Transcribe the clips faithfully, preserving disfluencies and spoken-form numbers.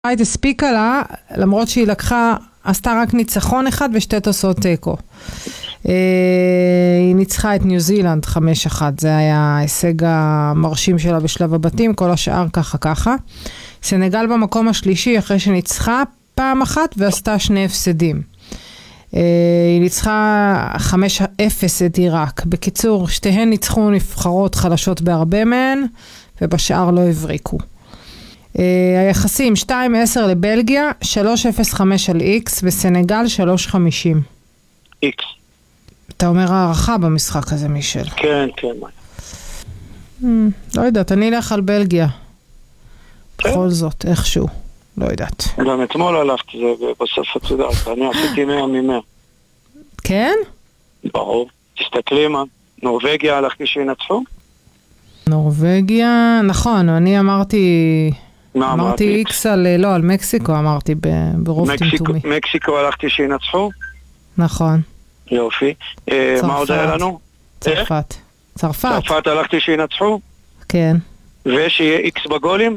היית הספיקה לה, למרות שהיא לקחה, עשתה רק ניצחון אחד ושתי תוצאות תיקו. היא ניצחה את ניו זילנד חמש אחת, זה היה ההישג המרשים שלה בשלב הבתים, כל השאר ככה ככה. סנגל במקום השלישי אחרי שניצחה פעם אחת ועשתה שני הפסדים. היא ניצחה חמש אפס את עיראק. בקיצור, שתיהן ניצחו נבחרות חלשות בהרבה מהן, ובשאר לא הבריקו. היחסים שתיים עשר לבלגיה, שלוש אפס חמש על איקס, וסנגל שלוש חמישים. איקס. אתה אומר הערכה במשחק הזה, מישל. כן, כן. לא יודעת, אני אלך על בלגיה. בכל זאת, איכשהו. לא יודעת. גם אתמול הלכתי, זה בסוף את יודעת, אני עשיתי מאה ממאה. כן? ברור. תסתכלי מה, נורווגיה הלכתי שינצחו? נורווגיה, נכון, אני אמרתי... מה אמרתי? אמרתי איקס על, לא, על מקסיקו אמרתי ברוב טמטומי. מקסיקו הלכתי שינצחו? נכון. יופי. מה עוד היה לנו? צרפת. צרפת. צרפת הלכתי שינצחו? כן. ושיהיה איקס בגולים?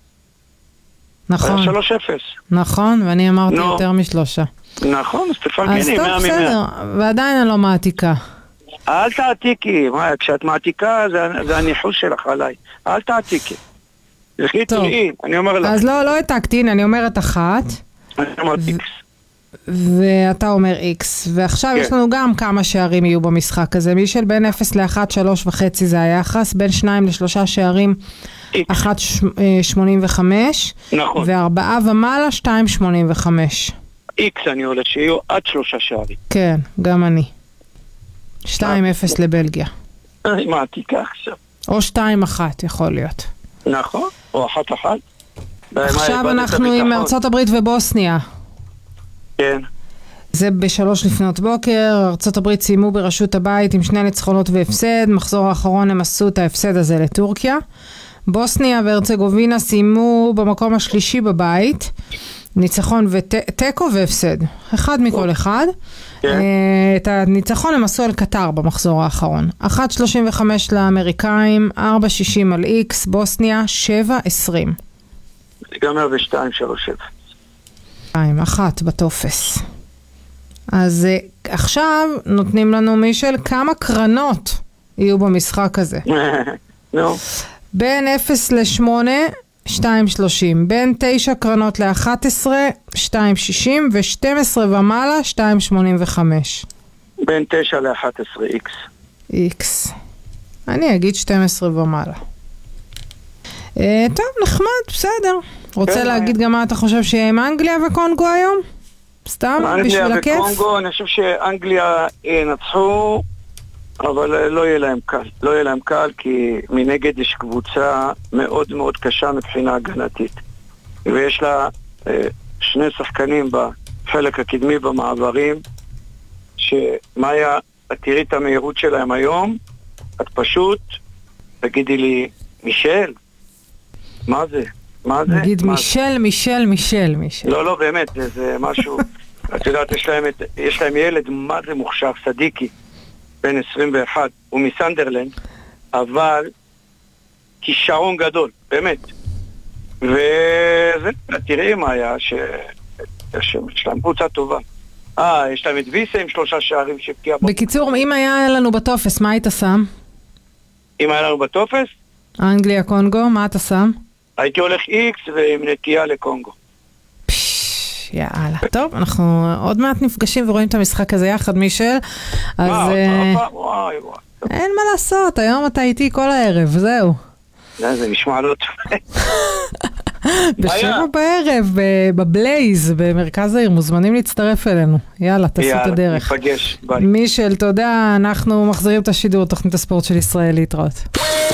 נכון. שלוש אפס. נכון, ואני אמרתי יותר משלושה. נכון, אז תפרגני, אז טוב, מאה ממאה. בסדר, ועדיין אני לא מעתיקה. אל תעתיקי, כשאת מעתיקה זה הניחוש שלך עליי. אל תעתיקי. טוב. אני אומר לך. אז לא, לא העתקתי, הנה, אני אומרת אחת. אני אומר איקס. ואתה אומר איקס. ועכשיו יש לנו גם כמה שערים יהיו במשחק הזה. מישל בין אפס לאחת, שלוש וחצי זה היחס. בין שניים לשלושה שערים, אחת שמונים וחמש. נכון. וארבעה ומעלה, שתיים שמונים וחמש. איקס אני הולך שיהיו עד שלושה שערים. כן, גם אני. שתיים אפס לבלגיה. אני מעתיקה עכשיו. או שתיים אחת יכול להיות. נכון, או אחת אחת. עכשיו אנחנו עם ארצות הברית ובוסניה. כן. זה בשלוש לפנות בוקר, ארצות הברית סיימו בראשות הבית עם שני ניצחונות והפסד, מחזור האחרון הם עשו את ההפסד הזה לטורקיה. בוסניה והרצגובינה סיימו במקום השלישי בבית, ניצחון וטקו והפסד, אחד מכל אחד. את הניצחון הם עשו על קטר במחזור האחרון. אחת שלושים וחמש לאמריקאים, ארבע שישים על איקס, בוסניה שבע עשרים. זה גמר ב-שתיים שלוש אפס. אחת בטופס. אז עכשיו נותנים לנו מישל כמה קרנות יהיו במשחק הזה. נו. בין אפס לשמונה, שתיים שלושים. בין תשע קרנות ל-אחת עשרה, שתיים שישים. ו-שתים עשרה ומעלה, שתיים שמונים וחמש. בין תשע ל-אחת עשרה, איקס. איקס. אני אגיד שתים עשרה ומעלה. אה, טוב, נחמד, בסדר. רוצה כן, להגיד גם מה אתה חושב שיהיה עם אנגליה וקונגו היום? סתם, בשביל הכיף? אנגליה וקונגו, אני חושב שאנגליה ינצחו, אבל לא יהיה להם קל. לא יהיה להם קל כי מנגד יש קבוצה מאוד מאוד קשה מבחינה הגנתית. ויש לה אה, שני שחקנים בחלק הקדמי במעברים, שמאיה, את תראי את המהירות שלהם היום, את פשוט, תגידי לי, מישל, מה זה? מה זה? נגיד מישל, מישל, מישל, מישל. לא, לא, באמת, זה, זה משהו, את יודעת, יש להם, את, יש להם ילד, מה זה מוכשר, סדיקי, בן עשרים ואחת, הוא מסנדרלנד, אבל כישרון גדול, באמת. וזה, תראי מה היה, שיש להם קבוצה טובה. אה, יש להם את ויסה עם שלושה שערים שפקיע בו. בקיצור, אם היה לנו בטופס, מה היית שם? אם היה לנו בטופס? אנגליה, קונגו, מה אתה שם? הייתי הולך איקס ועם נטייה לקונגו. פשש, יאללה. טוב, אנחנו עוד מעט נפגשים ורואים את המשחק הזה יחד, מישל. אז... וואי, וואי, וואי. אין מה לעשות, היום אתה איתי כל הערב, זהו. זה נשמע לא טוב. בשבע בערב, בבלייז, במרכז העיר, מוזמנים להצטרף אלינו. יאללה, תעשו את הדרך. יאללה, נפגש, ביי. מישל, תודה, אנחנו מחזירים את השידור, תוכנית הספורט של ישראל להתראות.